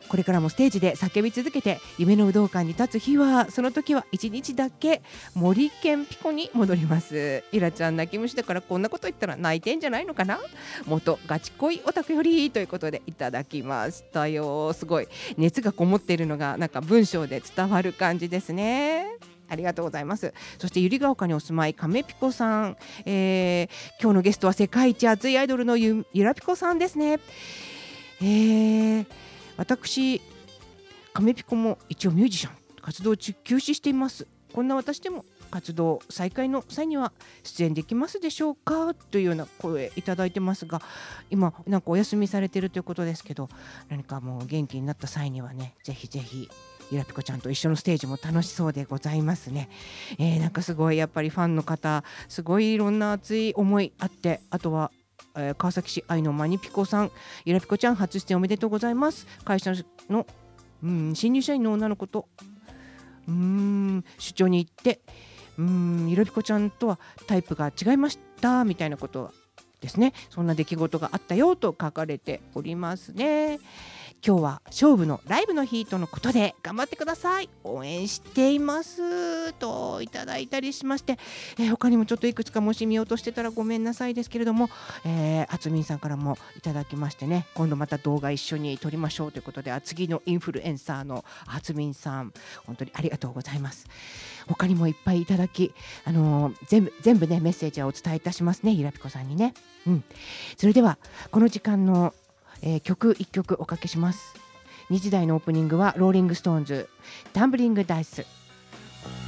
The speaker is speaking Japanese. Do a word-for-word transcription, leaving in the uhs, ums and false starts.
これからもステージで叫び続けて夢の武道館に立つ日は、その時はいちにちだけ森健ピコに戻ります。ゆらちゃん泣き虫だからこんなこと言ったら泣いてんじゃないのかな。元ガチ恋オタクよりということでいただきましたよ。すごい熱がこもっているのがなんか文章で伝わる感じですね。ありがとうございます。そして百合ヶ丘にお住まい亀ピコさん、えー、今日のゲストは世界一熱いアイドルのゆゆらピコさんですね。えー、私亀ピコも一応ミュージシャン活動中休止しています。こんな私でも活動再開の際には出演できますでしょうかというような声いただいてますが、今なんかお休みされているということですけど、何かもう元気になった際にはね、ぜひぜひゆらぴこちゃんと一緒のステージも楽しそうでございますね。えー、なんかすごいやっぱりファンの方すごいいろんな熱い思いあって、あとは、えー、川崎市愛のマニピコさん、ゆらぴこちゃん初出演おめでとうございます。会社の、うん、新入社員の女の子とうーん出張に行って、うーんゆらぴこちゃんとはタイプが違いましたみたいなことですね。そんな出来事があったよと書かれておりますね。今日は勝負のライブの日とのことで頑張ってください、応援していますといただいたりしまして、えー、他にもちょっといくつかもし見落としてたらごめんなさいですけれども、えー、あつみんさんからもいただきましてね、今度また動画一緒に撮りましょうということで、次のインフルエンサーのあつみんさん本当にありがとうございます。他にもいっぱいいただき、あのー、全部全部ねメッセージはお伝えいたしますね、ゆらぴこさんにね、うん、それではこの時間のえー、曲いっきょくおかけします。にじ台のオープニングはローリングストーンズタンブリングダイス。